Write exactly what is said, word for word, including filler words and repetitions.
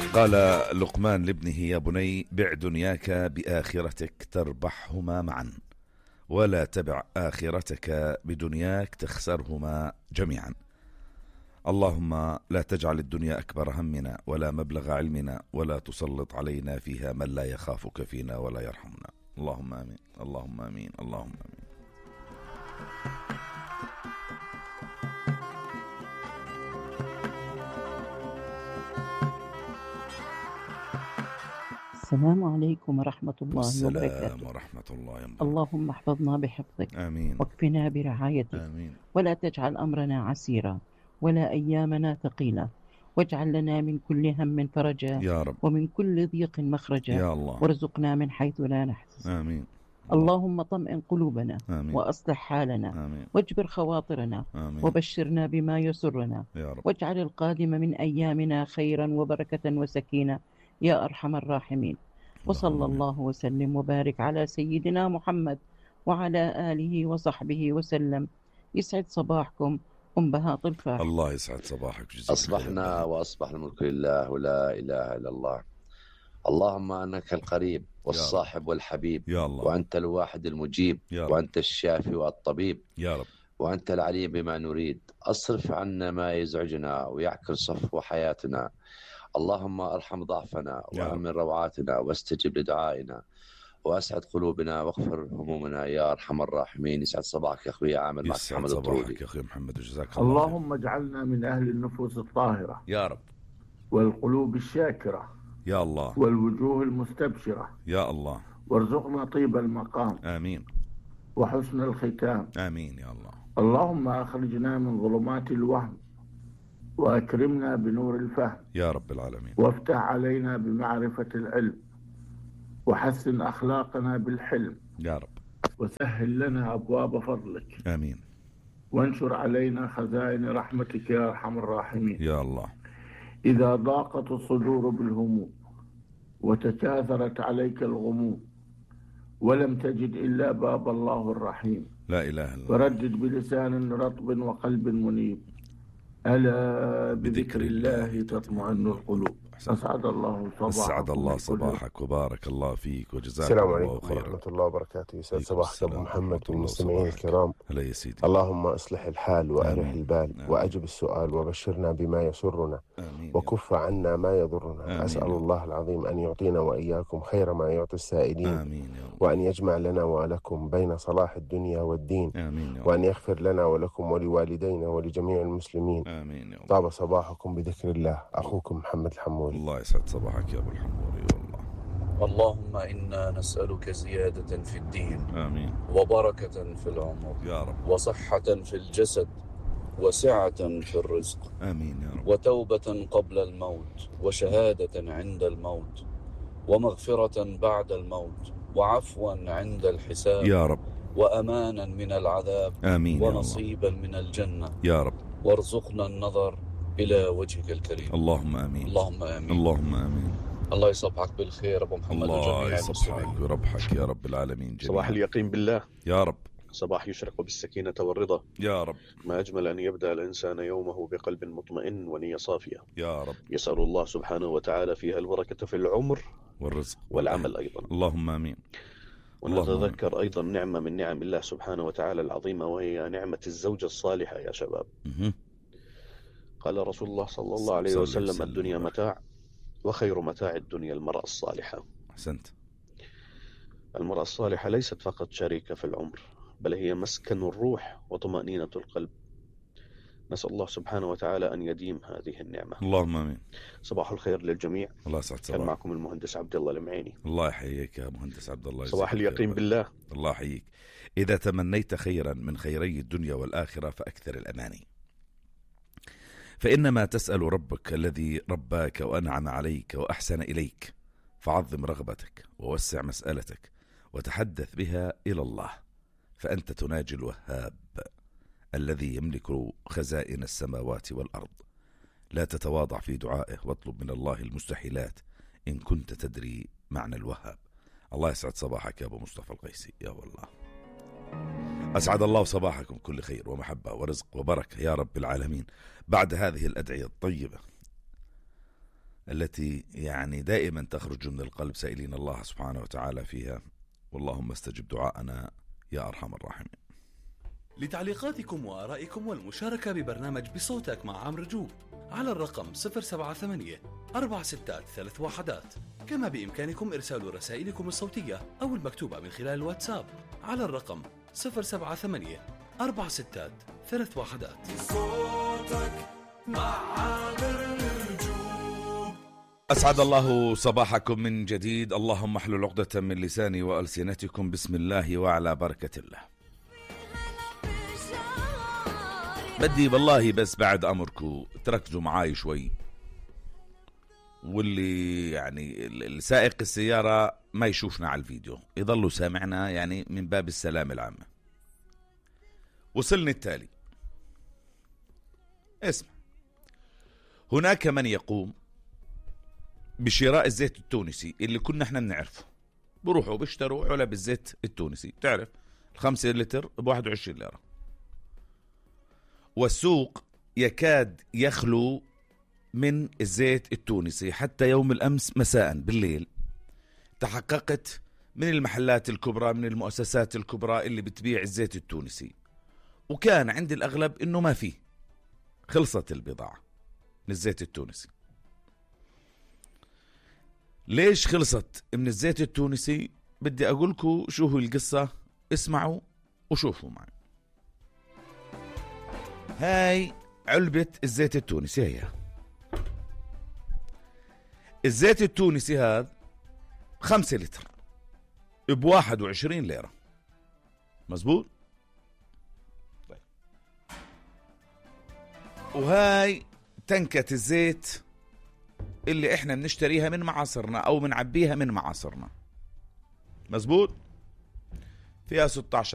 قال لقمان لابنه: يا بني بع دنياك بآخرتك تربحهما معا، ولا تبع آخرتك بدنياك تخسرهما جميعا. اللهم لا تجعل الدنيا أكبر همنا ولا مبلغ علمنا ولا تسلط علينا فيها من لا يخافك فينا ولا يرحمنا. اللهم آمين، اللهم آمين، اللهم آمين. السلام عليكم ورحمة الله السلام وبركاته. ورحمة الله وبركاته. اللهم احفظنا بحفظك، آمين، واكفنا برعايتك، آمين. ولا تجعل أمرنا عسيرا ولا أيامنا ثقيلة، واجعل لنا من كل هم فرجا يا رب، ومن كل ضيق مخرجا، يا الله. وارزقنا من حيث لا نحتسب. آمين. اللهم طمئن قلوبنا، آمين. وأصلح حالنا، آمين. واجبر خواطرنا، آمين. وبشرنا بما يسرنا، يا رب. واجعل القادم من أيامنا خيرا وبركة وسكينة يا أرحم الراحمين. وصلى الله وسلم وبارك على سيدنا محمد وعلى آله وصحبه وسلم. يسعد صباحكم أم بهاء طلفاح. الله يسعد صباحك. أصبحنا وأصبح الملك لله ولا إله إلا الله. اللهم أنك القريب والصاحب والحبيب، يا الله. وأنت الواحد المجيب، وأنت الشافي والطبيب، يا رب. وأنت العليم بما نريد. أصرف عنا ما يزعجنا ويعكر صفو حياتنا. اللهم ارحم ضعفنا وامن روعاتنا واستجب لدعائنا واسعد قلوبنا واغفر همومنا يا ارحم الراحمين. يسعد صباحك يا اخوي عامر. معك محمد الطرودي. صباحك يا اخوي محمد، وجزاك الله. اللهم اجعلنا من اهل النفوس الطاهره يا رب، والقلوب الشاكره يا الله، والوجوه المستبشره يا الله. وارزقنا طيب المقام. آمين. وحسن الختام. آمين يا الله. اللهم أخرجنا من ظلمات الوهم وأكرمنا بنور الفهم يا رب العالمين. وافتح علينا بمعرفة العلم وحسن أخلاقنا بالحلم يا رب. وسهل لنا أبواب فضلك. آمين. وانشر علينا خزائن رحمتك يا أرحم الراحمين. يا الله. إذا ضاقت الصدور بالهموم وتكاثرت عليك الغموم ولم تجد إلا باب الله الرحيم، لا إله إلا الله، فردد بلسان رطب وقلب منيب: ألا بذكر الله تطمئن القلوب. أسعد الله صباحك. أسعد الله صباحك وبارك الله فيك وجزاك الله خيرا. السلام عليكم ورحمة الله وبركاته. يسعد صباحك أبو محمد والمستمعين الكرام. هلا يا سيدي. اللهم أصلح الحال وأرح البال، آمين. وأجب السؤال وبشرنا بما يسرنا، آمين. وكف عنا ما يضرنا. آمين. أسأل الله العظيم أن يعطينا وإياكم خير ما يعطي السائلين. آمين يا الله. وأن يجمع لنا ولكم بين صلاح الدنيا والدين. آمين يا وأن يغفر لنا ولكم ولوالدينا ولجميع المسلمين. آمين يا الله. طاب صباحكم بذكر الله. أخوكم محمد الحموري. الله يسعد صباحك يا أبو الحموري والله. اللهم إنا نسألك زيادة في الدين، آمين، وبركة في العمر، يا رب، وصحة في الجسد، وسعة في الرزق، آمين يا رب، وتوبة قبل الموت، وشهادة عند الموت، ومغفرة بعد الموت، وعفوا عند الحساب يا رب، وأمانا من العذاب، آمين يا الله، ونصيبا من الجنة يا رب، وارزقنا النظر إلى وجهك الكريم. اللهم آمين، اللهم آمين، اللهم آمين. الله يصبحك بالخير أبو محمد الله وجميع المسلمين. يصبحك ويربحك يا رب العالمين جميعا. صباح اليقين بالله، يا رب. صباح يشرق بالسكينة والرضا، يا رب. ما أجمل أن يبدأ الإنسان يومه بقلب مطمئن ونية صافية. يا رب. يسأل الله سبحانه وتعالى فيها البركة في العمر والرزق والعمل أيضا. اللهم آمين. ونتذكر أيضا نعمة من نعم الله سبحانه وتعالى العظيمة، وهي نعمة الزوجة الصالحة يا شباب. م- قال رسول الله صلى الله عليه وسلم: الدنيا متاع، وخير متاع الدنيا المرأة الصالحة. أحسنت. المرأة الصالحة ليست فقط شريكة في العمر، بل هي مسكن الروح وطمأنينة القلب. نسأل الله سبحانه وتعالى أن يديم هذه النعمة. اللهم آمين. صباح الخير للجميع. الله يسعد صباحك. كان معكم المهندس عبد الله المعيني. الله يحييك يا مهندس عبد الله. صباح اليقين بالله. الله يحييك. إذا تمنيت خيرا من خيري الدنيا والآخرة فأكثر الأماني، فإنما تسأل ربك الذي رباك وأنعم عليك وأحسن إليك، فعظم رغبتك ووسع مسألتك وتحدث بها إلى الله، فأنت تناجي الوهاب الذي يملك خزائن السماوات والأرض. لا تتواضع في دعائه واطلب من الله المستحيلات إن كنت تدري معنى الوهاب. الله يسعد صباحك يا أبو مصطفى القيسي. يا والله أسعد الله صباحكم كل خير ومحبة ورزق وبركة يا رب العالمين. بعد هذه الأدعية الطيبة التي يعني دائما تخرج من القلب سائلين الله سبحانه وتعالى فيها. واللهم استجب دعاءنا يا أرحم الراحمين. لتعليقاتكم وآرائكم والمشاركة ببرنامج بصوتك مع عمرو جوب على الرقم صفر سبعة ثمانية أربعة ستة ثلاث وحدات. كما بإمكانكم إرسال رسائلكم الصوتية أو المكتوبة من خلال الواتساب على الرقم صفر سبعة ثمانية أربعة ستة ثلاث وحدات. بصوتك مع عمرو جوب. أسعد الله صباحكم من جديد. اللهم احلل عقدة من لساني وألسنتكم. بسم الله وعلى بركة الله. بدي والله بس بعد أمركم تركزوا معاي شوي، واللي يعني السائق السيارة ما يشوفنا على الفيديو، يضلوا سامعنا يعني من باب السلام العامة. وصلني التالي. اسمع، هناك من يقوم بشراء الزيت التونسي اللي كنا احنا بنعرفه، بروحوا بيشتروا علب الزيت التونسي، تعرف الخمسة لتر بواحد وعشرين ليرة، والسوق يكاد يخلو من الزيت التونسي. حتى يوم الأمس مساء بالليل تحققت من المحلات الكبرى، من المؤسسات الكبرى اللي بتبيع الزيت التونسي، وكان عند الأغلب إنه ما فيه، خلصت البضاعة من الزيت التونسي. ليش خلصت من الزيت التونسي؟ بدي أقولكم شو هو القصة، اسمعوا وشوفوا معي. هاي علبة الزيت التونسي، هي الزيت التونسي هذا خمسة لتر بواحد وعشرين ليرة، مزبوط؟ طيب. وهاي تنكة الزيت اللي احنا بنشتريها من معاصرنا او بنعبيها من معاصرنا، مزبوط؟ فيها ستة عشر